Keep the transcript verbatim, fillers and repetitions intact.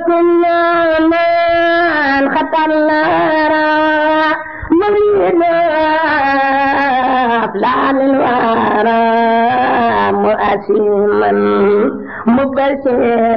كنا من خطى النار مرينا أفلام الورى مؤسما مبسما